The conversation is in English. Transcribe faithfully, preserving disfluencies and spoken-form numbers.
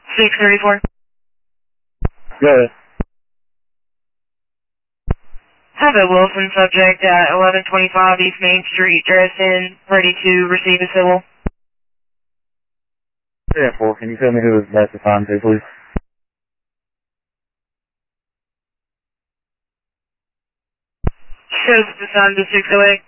six thirty-four. Good. Have a Wilson subject at eleven twenty-five East Main Street, dressed in, ready to receive a civil. three four, can you tell me who that's assigned to, please? Shows it's assigned to six oh eight.